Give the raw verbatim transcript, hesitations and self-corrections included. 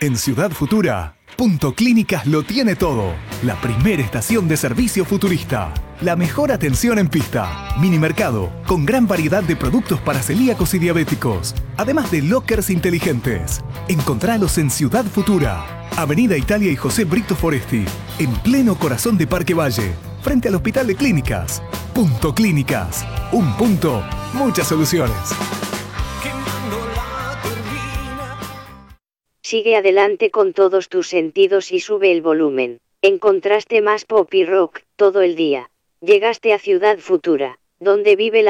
En Ciudad Futura, Punto Clínicas lo tiene todo. La primera estación de servicio futurista. La mejor atención en pista. Mini mercado, con gran variedad de productos para celíacos y diabéticos. Además de lockers inteligentes. Encontralos en Ciudad Futura. Avenida Italia y José Brito Foresti. En pleno corazón de Parque Valle. Frente al Hospital de Clínicas. Punto Clínicas. Un punto, muchas soluciones. Sigue adelante con todos tus sentidos y sube el volumen. Encontraste más pop y rock todo el día. Llegaste a Ciudad Futura, donde vive la